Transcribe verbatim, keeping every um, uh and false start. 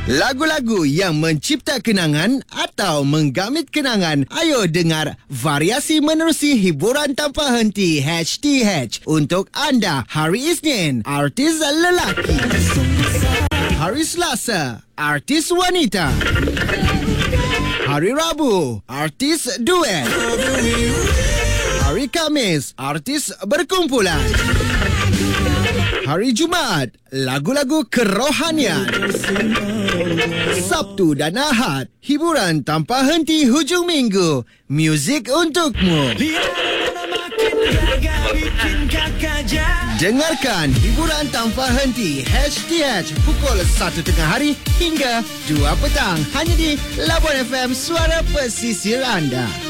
Lagu-lagu yang mencipta kenangan atau menggamit kenangan. Ayo dengar variasi menerusi hiburan tanpa henti H T H untuk anda. Hari Isnin, artis lelaki. Hari Selasa, artis wanita. Hari Rabu, artis duet. Hari Khamis, artis berkumpulan. Hari Jumaat, lagu-lagu kerohanian. Sabtu dan Ahad, hiburan tanpa henti hujung minggu. Muzik untukmu. Dengarkan hiburan tanpa henti H T H pukul satu tengah hari hingga dua petang hanya di Labuan F M, suara pesisir anda.